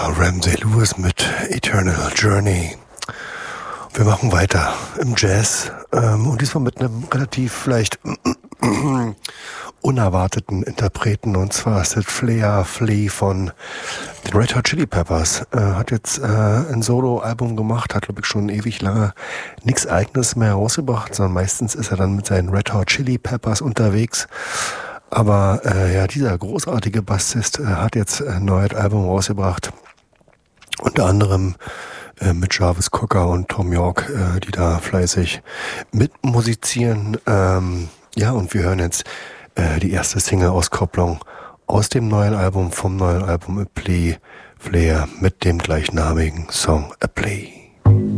Ramsey Lewis mit Eternal Journey. Wir machen weiter im Jazz und diesmal mit einem relativ vielleicht unerwarteten Interpreten, und zwar ist das Flea Flea von den Red Hot Chili Peppers. Hat jetzt ein Solo-Album gemacht, hat glaube ich schon ewig lange nichts Eigenes mehr rausgebracht, sondern meistens ist er dann mit seinen Red Hot Chili Peppers unterwegs. Aber ja, dieser großartige Bassist hat jetzt ein neues Album rausgebracht, unter anderem mit Jarvis Cocker und Tom York, die da fleißig mitmusizieren. Ja, und wir hören jetzt die erste Single-Auskopplung aus dem neuen Album, vom neuen Album A Plea, Flair, mit dem gleichnamigen Song A Plea.